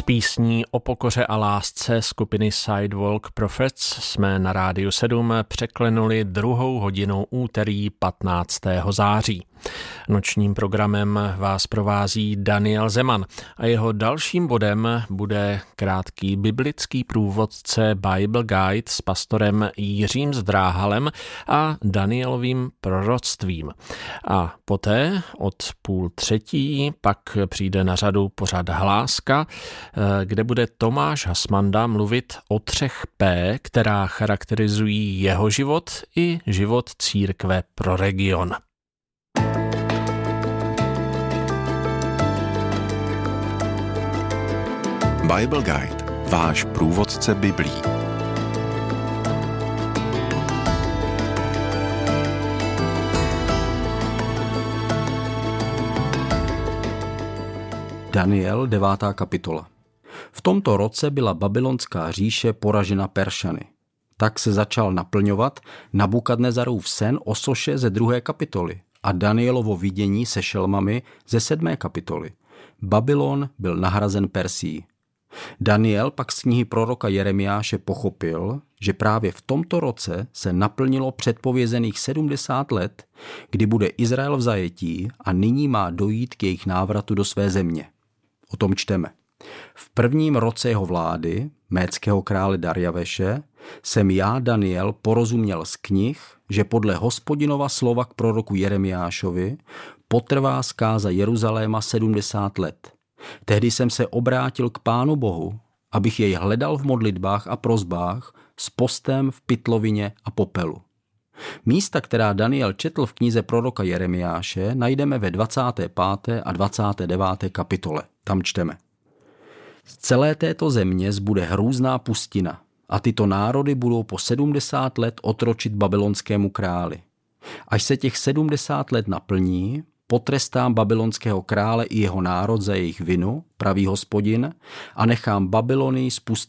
písní o pokoře a lásce skupiny Sidewalk Prophets jsme na Rádiu 7 překlenuli 2. hodinu úterý 15. září. Nočním programem vás provází Daniel Zeman a jeho dalším bodem bude krátký biblický průvodce Bible Guide s pastorem Jiřím Zdráhalem a Danielovým proroctvím. A poté od 2:30 pak přijde na řadu pořad Hláska, kde bude Tomáš Hasmanda mluvit o 3 P, která charakterizují jeho život i život církve pro region. Bible Guide, váš průvodce Biblí. Daniel, 9. kapitola. V tomto roce byla babylonská říše poražena Peršany. Tak se začal naplňovat Nabukadnezarův sen o soše ze 2. kapitoly a Danielovo vidění se šelmami ze 7. kapitoly. Babylon byl nahrazen Persií. Daniel pak z knihy proroka Jeremiáše pochopil, že právě v tomto roce se naplnilo předpovězených 70 let, kdy bude Izrael v zajetí a nyní má dojít k jejich návratu do své země. O tom čteme. V 1. roce jeho vlády, médského krále Darjaveše, jsem já, Daniel, porozuměl z knih, že podle Hospodinova slova k proroku Jeremiášovi potrvá zkáza Jeruzaléma 70 let. Tehdy jsem se obrátil k Pánu Bohu, abych jej hledal v modlitbách a prosbách s postem v pytlovině a popelu. Místa, která Daniel četl v knize proroka Jeremiáše, najdeme ve 25. a 29. kapitole. Tam čteme. Z celé této země zbude hrůzná pustina a tyto národy budou po 70 let otročit babylonskému králi. Až se těch 70 let naplní, potrestám babylonského krále i jeho národ za jejich vinu, pravý Hospodin, a nechám Babylonii spustit